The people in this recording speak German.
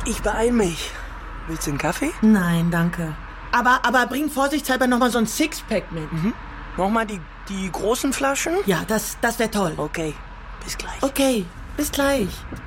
Ich beeil mich. Willst du einen Kaffee? Nein, danke. Aber bring vorsichtshalber noch mal so ein Sixpack mit. Nochmal die großen Flaschen? Ja, das wäre toll. Okay, bis gleich. Okay, bis gleich.